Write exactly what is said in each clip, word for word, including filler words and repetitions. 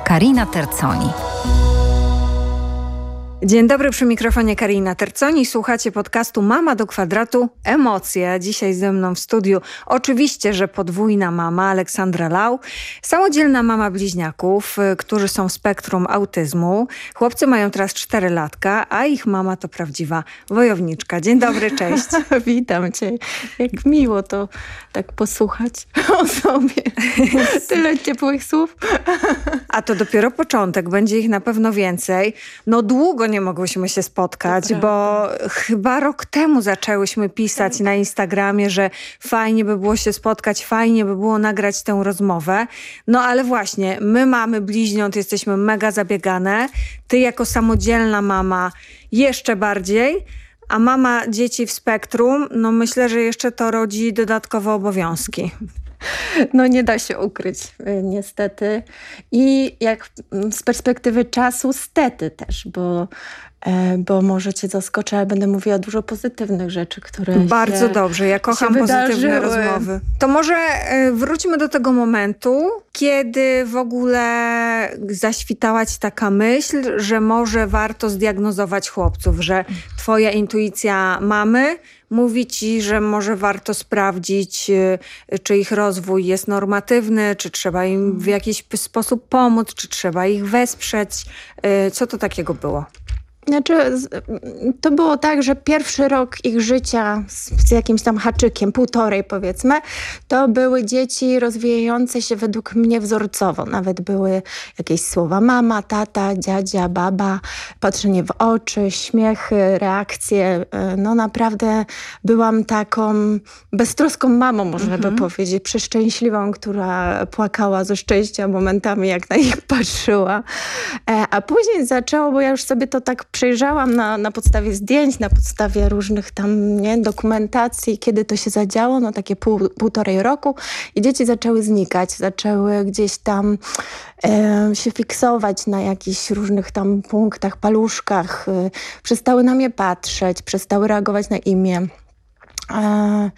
Karina Terconi. Dzień dobry, przy mikrofonie Karina Terconi. Słuchacie podcastu Mama do kwadratu Emocje. Dzisiaj ze mną w studiu oczywiście, że podwójna mama Aleksandra Lau, samodzielna mama bliźniaków, którzy są w spektrum autyzmu. Chłopcy mają teraz cztery latka, a ich mama to prawdziwa wojowniczka. Dzień dobry, cześć. Witam cię. Jak miło to tak posłuchać o sobie. Tyle ciepłych słów. A to dopiero początek, będzie ich na pewno więcej. No długo nie mogłyśmy się spotkać, bo chyba rok temu zaczęłyśmy pisać tak na Instagramie, że fajnie by było się spotkać, fajnie by było nagrać tę rozmowę. No ale właśnie, my mamy bliźniąt, jesteśmy mega zabiegane. Ty jako samodzielna mama jeszcze bardziej, a mama dzieci w spektrum, no myślę, że jeszcze to rodzi dodatkowe obowiązki. No nie da się ukryć, niestety. I jak z perspektywy czasu, stety też, bo, bo może cię zaskoczę, ale będę mówiła dużo pozytywnych rzeczy, które Bardzo się, dobrze, ja kocham pozytywne wydarzyły. rozmowy. To może wróćmy do tego momentu, kiedy w ogóle zaświtała ci taka myśl, że może warto zdiagnozować chłopców, że twoja intuicja mamy mówi ci, że może warto sprawdzić, czy ich rozwój jest normatywny, czy trzeba im w jakiś sposób pomóc, czy trzeba ich wesprzeć. Co to takiego było? Znaczy, to było tak, że pierwszy rok ich życia z, z jakimś tam haczykiem, półtorej powiedzmy, to były dzieci rozwijające się według mnie wzorcowo. Nawet były jakieś słowa mama, tata, dziadzia, baba, patrzenie w oczy, śmiechy, reakcje. No naprawdę byłam taką beztroską mamą, można mhm. by powiedzieć, przeszczęśliwą, która płakała ze szczęścia momentami, jak na nich patrzyła. A później zaczęło, bo ja już sobie to tak przejrzałam na, na podstawie zdjęć, na podstawie różnych tam nie, dokumentacji, kiedy to się zadziało, no takie pół, półtorej roku i dzieci zaczęły znikać, zaczęły gdzieś tam e, się fiksować na jakichś różnych tam punktach, paluszkach, e, przestały na mnie patrzeć, przestały reagować na imię. E, e,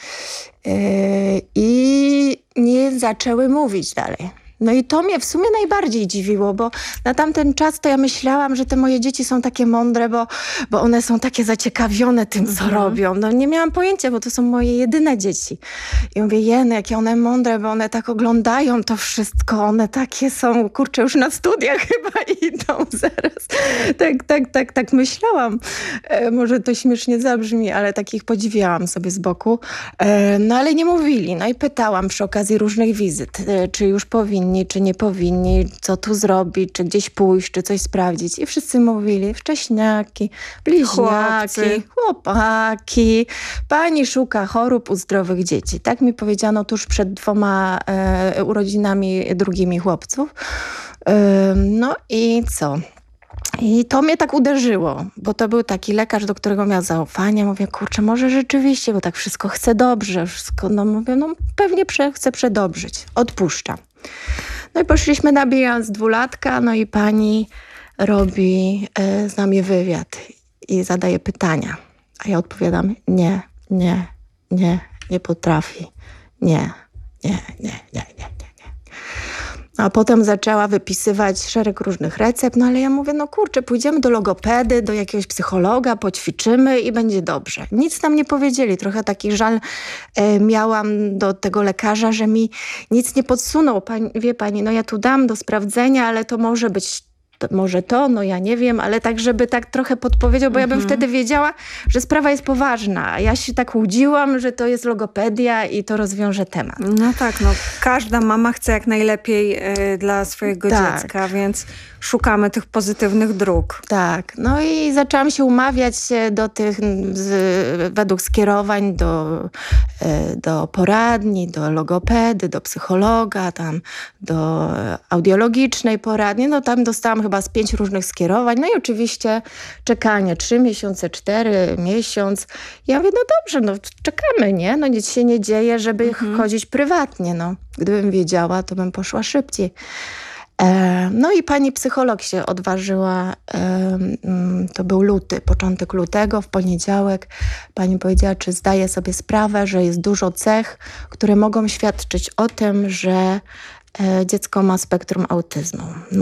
I nie zaczęły mówić dalej. No i to mnie w sumie najbardziej dziwiło, bo na tamten czas to ja myślałam, że te moje dzieci są takie mądre, bo, bo one są takie zaciekawione tym, co mhm. robią. No nie miałam pojęcia, bo to są moje jedyne dzieci. I mówię, jeny, jakie one mądre, bo one tak oglądają to wszystko. One takie są, kurczę, już na studiach chyba idą zaraz. Tak, tak, tak, tak myślałam. E, może to śmiesznie zabrzmi, ale tak ich podziwiałam sobie z boku. E, no ale nie mówili. No i pytałam przy okazji różnych wizyt, e, czy już powinni, czy nie powinni, co tu zrobić, czy gdzieś pójść, czy coś sprawdzić. I wszyscy mówili, wcześniaki, bliźniaki, Chłopcy. chłopaki. Pani szuka chorób u zdrowych dzieci. Tak mi powiedziano tuż przed dwoma e, urodzinami drugimi chłopców. E, no i co? I to mnie tak uderzyło, bo to był taki lekarz, do którego miał zaufanie. Mówię, kurczę, może rzeczywiście, bo tak wszystko chce dobrze. Wszystko, no mówię, no pewnie prze, chcę przedobrzyć. Odpuszczam. No i poszliśmy na bilans dwulatka, no i pani robi e, z nami wywiad i zadaje pytania. A ja odpowiadam, nie, nie, nie, nie potrafi. Nie, nie, nie, nie, nie, nie. A potem zaczęła wypisywać szereg różnych recept, no ale ja mówię, no kurczę, pójdziemy do logopedy, do jakiegoś psychologa, poćwiczymy i będzie dobrze. Nic nam nie powiedzieli. Trochę taki żal e, miałam do tego lekarza, że mi nic nie podsunął. Pani, wie pani, no ja tu dam do sprawdzenia, ale to może być to, może to, no ja nie wiem, ale tak, żeby tak trochę podpowiedział, bo mhm. ja bym wtedy wiedziała, że sprawa jest poważna. A ja się tak łudziłam, że to jest logopedia i to rozwiąże temat. No tak, no każda mama chce jak najlepiej y, dla swojego tak. dziecka, więc szukamy tych pozytywnych dróg. Tak, no i zaczęłam się umawiać do tych, z, według skierowań do, do poradni, do logopedy, do psychologa, tam do audiologicznej poradni. No tam dostałam chyba z pięć różnych skierowań. No i oczywiście czekanie, trzy miesiące, cztery, miesiąc. Ja mówię, no dobrze, no czekamy, nie? No nic się nie dzieje, żeby mhm. chodzić prywatnie, no. Gdybym wiedziała, to bym poszła szybciej. No i pani psycholog się odważyła, to był luty, początek lutego, w poniedziałek. Pani powiedziała, czy zdaje sobie sprawę, że jest dużo cech, które mogą świadczyć o tym, że dziecko ma spektrum autyzmu.